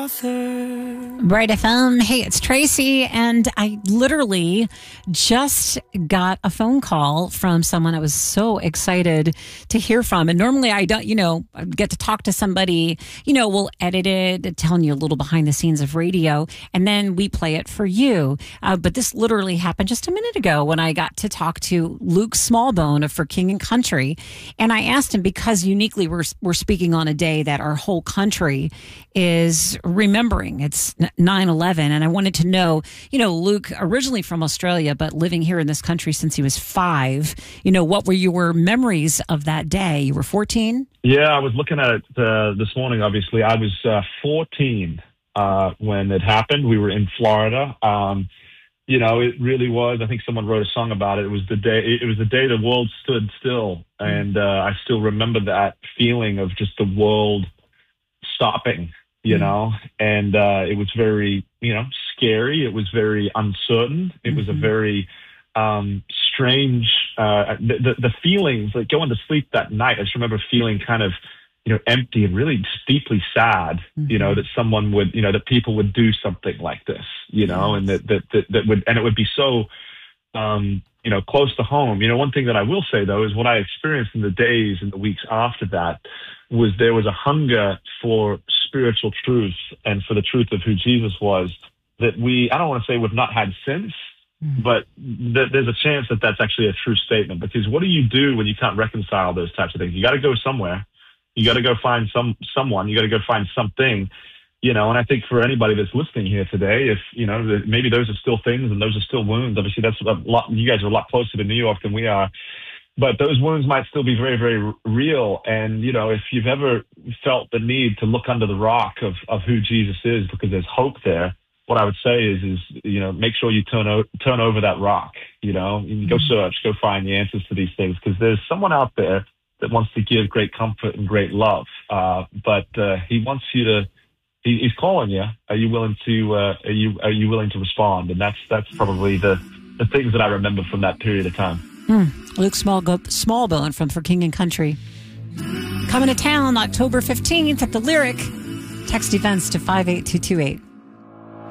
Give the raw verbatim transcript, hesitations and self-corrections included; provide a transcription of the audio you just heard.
author. Bright F M. Hey, it's Tracy, and I literally just got a phone call from someone I was so excited to hear from. And normally I don't, you know, get to talk to somebody, you know, we'll edit it, telling you a little behind the scenes of radio, and then we play it for you. Uh, but this literally happened just a minute ago when I got to talk to Luke Smallbone of For King and Country. And I asked him, because uniquely we're, we're speaking on a day that our whole country is remembering. It's nine eleven. And I wanted to know, you know, Luke, originally from Australia, but living here in this country since he was five, you know, what were your memories of that day? You were fourteen? Yeah, I was looking at it uh, this morning, obviously. I was uh, fourteen uh, when it happened. We were in Florida. Um, you know, it really was. I think someone wrote a song about it. It was the day, it was the day the world stood still. And uh, I still remember that feeling of just the world stopping, you mm-hmm. know, and uh, it was very, you know, scary. It was very uncertain. It mm-hmm. was a very um, strange, uh, the, the, the feelings, like going to sleep that night. I just remember feeling kind of, you know, empty and really just deeply sad, mm-hmm. you know, that someone would, you know, that people would do something like this, you know, yes. and that, that, that, that would, and it would be so, um, you know, close to home. You know, one thing that I will say, though, is what I experienced in the days and the weeks after that was there was a hunger for spiritual truth and for the truth of who Jesus was that we, I don't want to say we've not had since, mm-hmm. but th- there's a chance that that's actually a true statement, because what do you do when you can't reconcile those types of things? You got to go somewhere. You got to go find some someone. You got to go find something. You know, and I think for anybody that's listening here today, if, you know, maybe those are still things and those are still wounds. Obviously, that's a lot. You guys are a lot closer to New York than we are. But those wounds might still be very, very real. And, you know, if you've ever felt the need to look under the rock of, of who Jesus is, because there's hope there, what I would say is, is you know, make sure you turn, o- turn over that rock, you know, and go search, go find the answers to these things, because there's someone out there that wants to give great comfort and great love. Uh, but uh, he wants you to, he, he's calling you. Are you willing to, uh, are you, are you willing to respond? And that's, that's probably the, the things that I remember from that period of time. Mm. Luke Small- Smallbone from For King and Country. Coming to town October fifteenth at the Lyric. Text events to five eight two two eight.